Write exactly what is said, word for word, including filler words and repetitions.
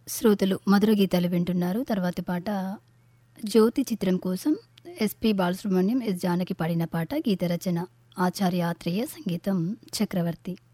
శ్రోతలు మధుర గీతాలు వింటున్నారు. తర్వాతి పాట 'జ్యోతి' చిత్రం కోసం ఎస్పి బాలసుబ్రహ్మణ్యం, ఎస్ జానకి పాడిన పాట. గీత రచన ఆచార్య ఆత్రేయ, సంగీతం చక్రవర్తి.